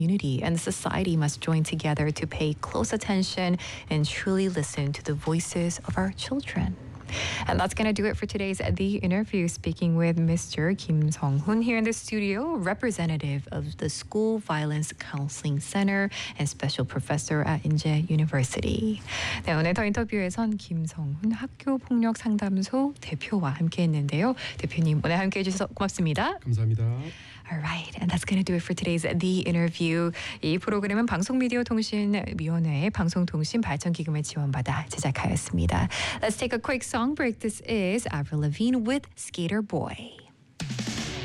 community and society must join together to pay close attention and truly listen to the voices of our children. And that's going to do it for today's The Interview. Speaking with Mr. Kim Sung-hoon here in the studio, representative of the School Violence Counseling Center and special professor at Inje University. 네, 오늘 더 인터뷰에선 김성훈 학교폭력상담소 대표와 함께했는데요. 대표님 오늘 함께해 주셔서 고맙습니다. 감사합니다. Alright, and that's going to do it for today's The Interview. 이 프로그램은 방송미디어통신위원회의 방송통신발전기금을 지원받아 제작하였습니다. Let's take a quick song break. This is Avril Lavigne with Skater Boy.